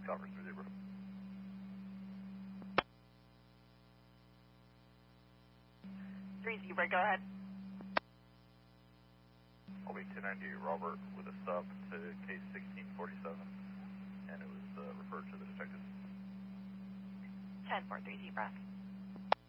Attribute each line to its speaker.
Speaker 1: Conference 3 Zebra.
Speaker 2: Three Zebra, go ahead.
Speaker 1: I'll be 298 Robert with a sub to case 1647, and it was referred to the detective.
Speaker 2: 10-4, 3 Zebra.